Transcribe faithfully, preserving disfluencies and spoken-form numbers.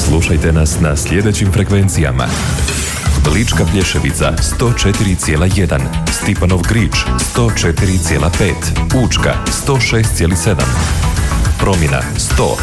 Slušajte nas na sljedećim frekvencijama: Lička Plješevica sto četiri zarez jedan, Stipanov Grič sto četiri zarez pet, Učka sto šest zarez sedam, Promina sto